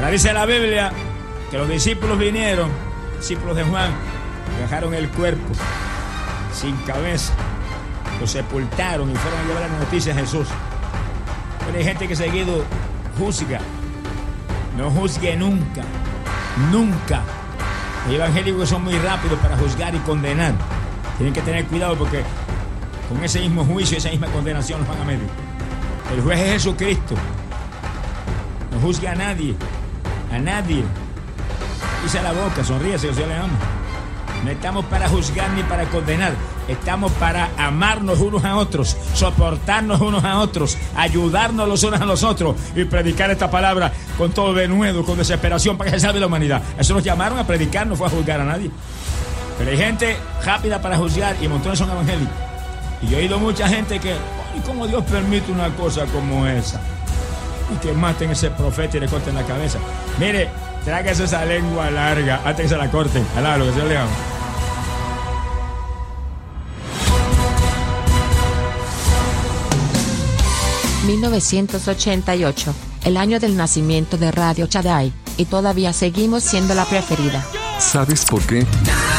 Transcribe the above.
Dice la Biblia que los discípulos vinieron, discípulos de Juan, dejaron el cuerpo sin cabeza, lo sepultaron y fueron a llevar la noticia a Jesús. Pero hay gente que seguido juzga. No juzgue nunca, nunca. Los evangélicos son muy rápidos para juzgar y condenar. Tienen que tener cuidado porque con ese mismo juicio, esa misma condenación los van a medir. El juez es Jesucristo. No juzgue a nadie, a nadie. Pisa la boca, sonríese, que Dios le ama. No estamos para juzgar ni para condenar. Estamos para amarnos unos a otros, soportarnos unos a otros, ayudarnos los unos a los otros y predicar esta palabra con todo denuedo, con desesperación para que se salve la humanidad. Eso nos llamaron a predicar, no fue a juzgar a nadie. Pero hay gente rápida para juzgar y montones son evangélicos. Y yo he oído mucha gente que, ¿y cómo Dios permite una cosa como esa? Y que maten a ese profeta y le corten la cabeza. Mire, trágase esa lengua larga antes que se la corten. Alá, que Dios le ama. ...1988... el año del nacimiento de Radio Shaddai... y todavía seguimos siendo la preferida. ¿Sabes por qué?